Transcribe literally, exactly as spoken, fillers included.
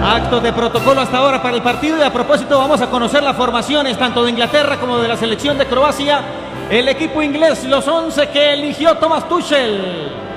Actos de protocolo hasta ahora para el partido y a propósito vamos a conocer las formaciones tanto de Inglaterra como de la selección de Croacia. El equipo inglés, los once que eligió Thomas Tuchel.